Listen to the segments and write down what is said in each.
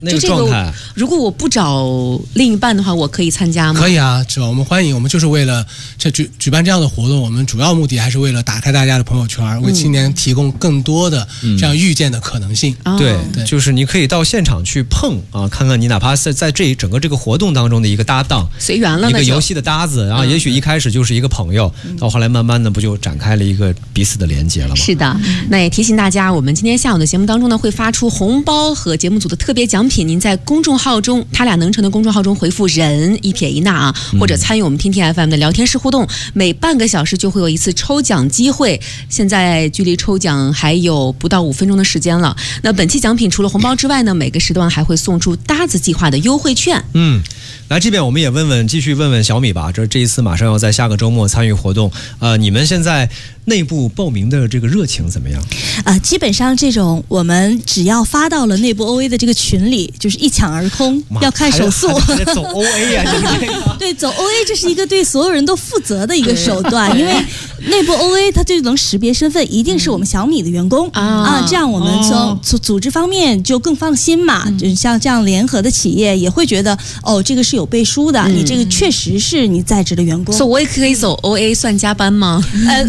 那个状态。 如果我不找另一半的话，我可以参加吗？ 可以啊，是吧？我们欢迎，我们就是为了举办这样的活动，我们主要目的还是为了打开大家的朋友圈，为青年提供更多的这样遇见的可能性。 对，就是你可以到现场去碰啊，看看你哪怕在这整个这个活动当中的一个搭档， 随缘了， 一个游戏的搭子，然后也许一开始就是一个朋友，到后来慢慢的不就展开了一个彼此的连接了吗？ 是的，那也提醒大家，我们今天下午的节目当中呢，会发出红包和节目组的特别奖品。您在公众号中，他俩能成的公众号中回复人一撇一捺啊，或者参与我们听听 FM 的聊天室互动，每半个小时就会有一次抽奖机会。现在距离抽奖还有不到5分钟的时间了。那本期奖品除了红包之外呢，每个时段还会送出搭子计划的优惠券。 来这边我们也继续问问小米吧。这一次马上要在下个周末参与活动，你们现在内部报名的这个热情怎么样？ 基本上这种我们只要发到了内部 OA 的这个群里，就是一抢而空，要看手速。 还走 OA 啊，这个对，走 OA 这是一个对所有人都负责的一个手段，因为内部 OA 它就能识别身份，一定是我们小米的员工这样我们从组织方面就更放心嘛。就像这样联合的企业也会觉得这个是有背书的，你这个确实是你在职的员工。 所以我也可以走 OA 算加班吗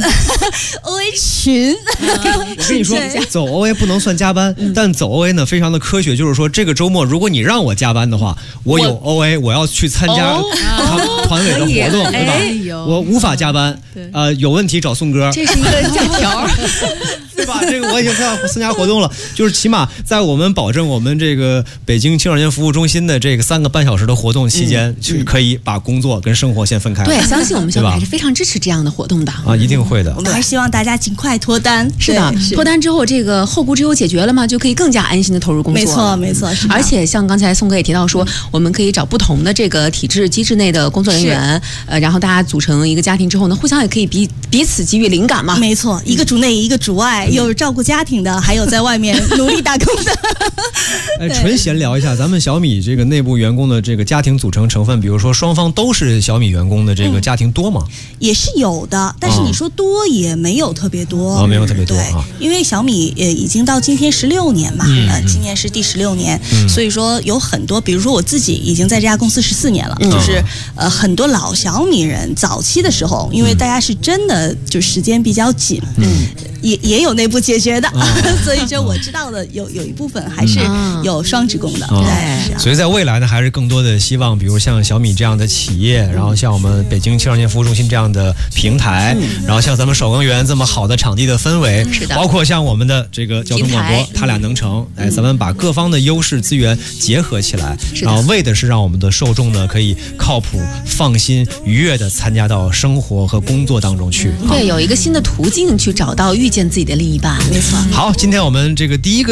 ？OA 群， 我跟你说，走 OA 不能算加班，但走 OA 呢非常的科学，就是说这个周末如果你让我加班的话，我有 OA， 我要去参加团委的活动，对吧？我无法加班，有问题找宋哥。 这是一个假条。 对吧？这个我已经参加活动了，就是起码在我们保证我们这个北京青少年服务中心的这个3个半小时的活动期间，是可以把工作跟生活先分开。 对，相信我们小米还是非常支持这样的活动的啊，一定会的。 我们还是希望大家尽快脱单。 是的，脱单之后这个后顾之忧解决了嘛，就可以更加安心的投入工作。 没错，没错。 而且像刚才宋哥也提到说，我们可以找不同的这个体制机制内的工作人员，然后大家组成一个家庭之后呢，互相也可以彼此给予灵感嘛。 没错，一个主内，一个主外，有照顾家庭的，还有在外面努力打工的。 纯闲聊一下，咱们小米这个内部员工的这个家庭组成成分，比如说双方都是小米员工的这个家庭多吗？ 也是有的，但是你说多也没有特别多。 没有特别多啊。 因为小米已经到今天16年嘛，今年是第16年，所以说有很多，比如说我自己已经在这家公司14年了，就是很多老小米人早期的时候，因为大家是真的就时间比较紧，也有内部解决的，所以说我知道的有一部分还是有双职工的。对， 所以在未来呢，还是更多的希望，比如像小米这样的企业，然后像我们北京青少年服务中心这样的平台，然后像咱们守更园这么好的场地的氛围，包括像我们的这个交通广播，他俩能成，咱们把各方的优势资源结合起来，然后为的是让我们的受众呢可以靠谱、放心、愉悦的参加到生活和工作当中去。 对，有一个新的途径去找到遇见自己的另一半。 没错。 好，今天我们这个第一个